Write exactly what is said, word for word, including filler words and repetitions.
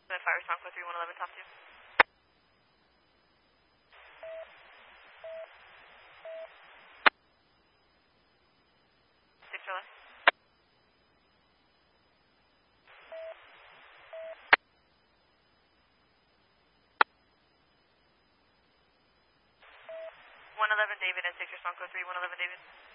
The fire response code three one eleven, top two. Six or less. one eleven David and six response code three one eleven David.